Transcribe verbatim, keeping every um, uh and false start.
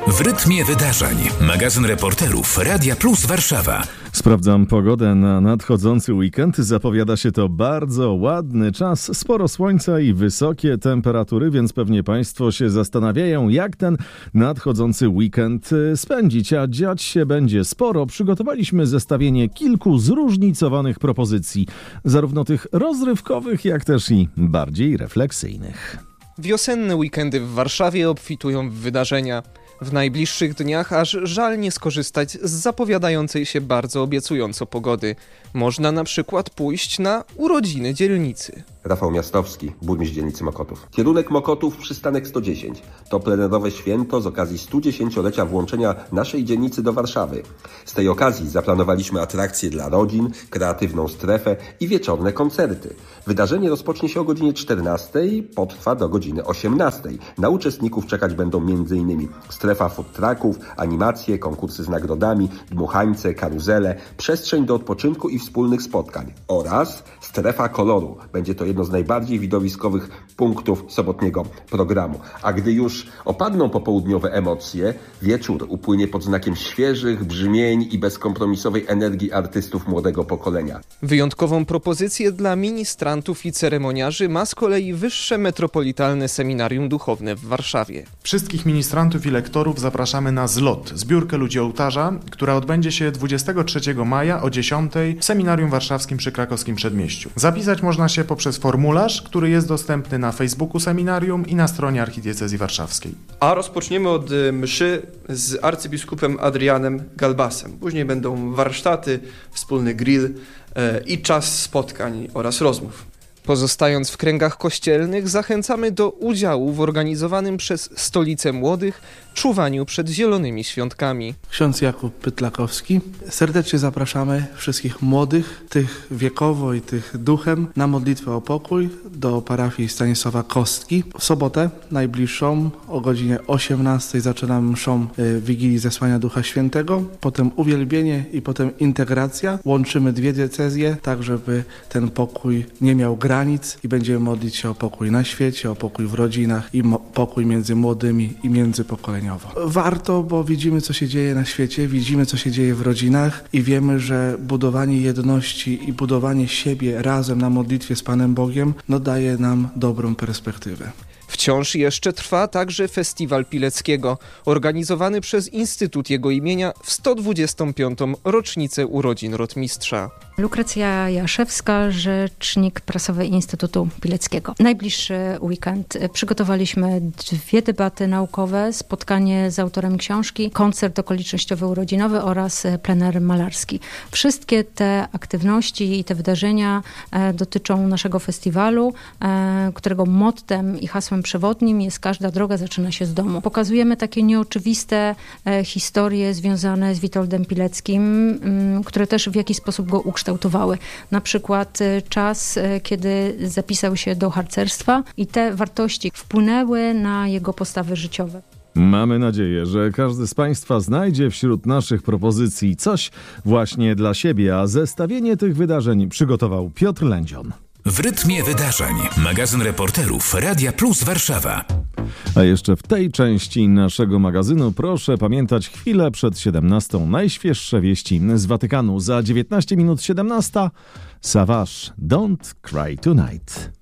W rytmie wydarzeń. Magazyn reporterów Radia Plus Warszawa. Sprawdzam pogodę na nadchodzący weekend. Zapowiada się to bardzo ładny czas, sporo słońca i wysokie temperatury, więc pewnie Państwo się zastanawiają, jak ten nadchodzący weekend spędzić, a dziać się będzie sporo. Przygotowaliśmy zestawienie kilku zróżnicowanych propozycji, zarówno tych rozrywkowych, jak też i bardziej refleksyjnych. Wiosenne weekendy w Warszawie obfitują w wydarzenia. W najbliższych dniach aż żal nie skorzystać z zapowiadającej się bardzo obiecująco pogody. Można na przykład pójść na urodziny dzielnicy. Rafał Miastowski, burmistrz dzielnicy Mokotów. Kierunek Mokotów, przystanek sto dziesięć. To plenerowe święto z okazji studziesięciolecia włączenia naszej dzielnicy do Warszawy. Z tej okazji zaplanowaliśmy atrakcje dla rodzin, kreatywną strefę i wieczorne koncerty. Wydarzenie rozpocznie się o godzinie czternastej, potrwa do godziny osiemnastej. Na uczestników czekać będą m.in. strefa food trucków, animacje, konkursy z nagrodami, dmuchańce, karuzele, przestrzeń do odpoczynku i wspólnych spotkań oraz strefa koloru. Będzie to jedno z najbardziej widowiskowych punktów sobotniego programu. A gdy już opadną popołudniowe emocje, wieczór upłynie pod znakiem świeżych brzmień i bezkompromisowej energii artystów młodego pokolenia. Wyjątkową propozycję dla ministrantów i ceremoniarzy ma z kolei Wyższe Metropolitalne Seminarium Duchowne w Warszawie. Wszystkich ministrantów i lektorów zapraszamy na zlot, zbiórkę ludzi ołtarza, która odbędzie się dwudziestego trzeciego maja o dziesiątej w Seminarium Warszawskim przy Krakowskim Przedmieściu. Zapisać można się poprzez formularz, który jest dostępny na Facebooku Seminarium i na stronie Archidiecezji Warszawskiej. A rozpoczniemy od mszy z arcybiskupem Adrianem Galbasem. Później będą warsztaty, wspólny grill e, i czas spotkań oraz rozmów. Pozostając w kręgach kościelnych, zachęcamy do udziału w organizowanym przez Stolicę Młodych czuwaniu przed Zielonymi Świątkami. Ksiądz Jakub Pytlakowski. Serdecznie zapraszamy wszystkich młodych, tych wiekowo i tych duchem, na modlitwę o pokój do parafii Stanisława Kostki. W sobotę najbliższą o godzinie osiemnastej zaczynamy mszą Wigilii Zesłania Ducha Świętego, potem uwielbienie i potem integracja. Łączymy dwie diecezje, tak żeby ten pokój nie miał granic i będziemy modlić się o pokój na świecie, o pokój w rodzinach i mo- pokój między młodymi i międzypokoleniowo. Warto, bo widzimy, co się dzieje na świecie, widzimy, co się dzieje w rodzinach i wiemy, że budowanie jedności i budowanie siebie razem na modlitwie z Panem Bogiem no daje nam dobrą perspektywę. Wciąż jeszcze trwa także Festiwal Pileckiego, organizowany przez Instytut jego imienia w sto dwudziestą piątą rocznicę urodzin rotmistrza. Lukrecja Jaszewska, rzecznik prasowy Instytutu Pileckiego. Najbliższy weekend przygotowaliśmy dwie debaty naukowe, spotkanie z autorem książki, koncert okolicznościowy urodzinowy oraz plener malarski. Wszystkie te aktywności i te wydarzenia e, dotyczą naszego festiwalu, e, którego mottem i hasłem przewodnim jest każda droga zaczyna się z domu. Pokazujemy takie nieoczywiste e, historie związane z Witoldem Pileckim, m, które też w jakiś sposób go ukształtowały. Na przykład e, czas, e, kiedy zapisał się do harcerstwa i te wartości wpłynęły na jego postawy życiowe. Mamy nadzieję, że każdy z Państwa znajdzie wśród naszych propozycji coś właśnie dla siebie, a zestawienie tych wydarzeń przygotował Piotr Lędzion. W rytmie wydarzeń. Magazyn reporterów Radia Plus Warszawa. A jeszcze w tej części naszego magazynu proszę pamiętać chwilę przed siedemnastą najświeższe wieści z Watykanu. Za dziewiętnaście minut siedemnasta. Savage, Don't Cry Tonight.